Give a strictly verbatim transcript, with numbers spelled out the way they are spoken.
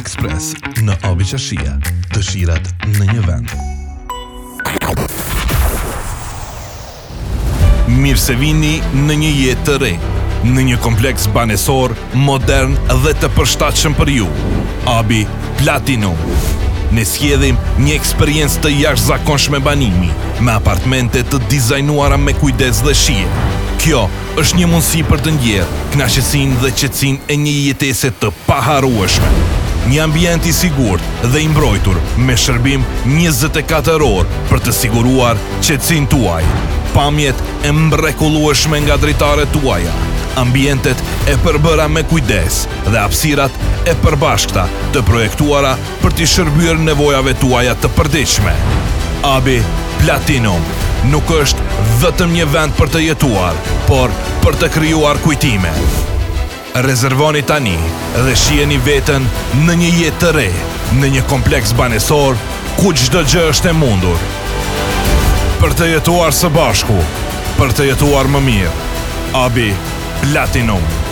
Express në Abi Qashia, dëshirat në një vend. Mirë se vini në një jetë të re, në një kompleks banesor, modern dhe të përshtatshëm për ju. Abi Platinum. Ne sjedhim një eksperiencë të jashtëzakonshme banimi, me apartmente të dizajnuara me kujdes dhe shije. Kjo është një mundësi për të ndjerë kënaqësinë dhe qetësinë e një jetese të paharrueshme. Një ambient i sigurt dhe i mbrojtur me shërbim njëzet e katër orë për të siguruar qetësinë tuaj. Pamjet e mrekullueshme nga dritaret tuaja, ambientet e përbëra me kujdes dhe hapësirat e përbashkëta të projektuara për t'i shërbyer nevojave tuaja të përditshme. Abi Platinum nuk është vetëm një vend për të jetuar, por për të krijuar kujtime. Rezervoni tani dhe shiheni veten në një jetë të re, në një kompleks banesor ku çdo gjë është e mundur. Për të jetuar së bashku, për të jetuar më mirë. Abi Platinum.